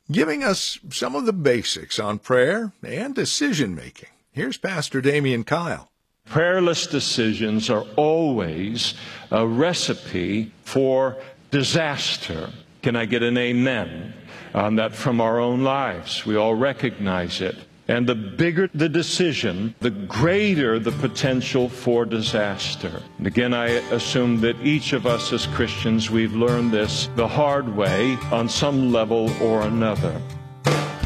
giving us some of the basics on prayer and decision-making. Here's Pastor Damian Kyle. Prayerless decisions are always a recipe for disaster. Can I get an amen on that from our own lives? We all recognize it. And the bigger the decision, the greater the potential for disaster. And again, I assume that each of us as Christians, we've learned this the hard way on some level or another.